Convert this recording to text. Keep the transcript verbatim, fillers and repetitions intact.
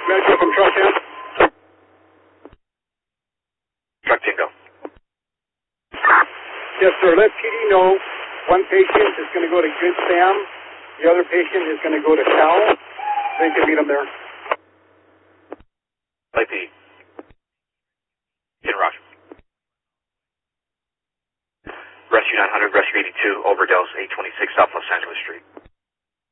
Metro from Truck ten. Truck ten, go. Yes, sir. Let P D know one patient is going to go to Good Sam. The other patient is going to go to Cal. They can meet them there. Light P D. In Roger. Rescue nine hundred, Rescue eighty-two, overdose, eight twenty-six South Los Angeles Street.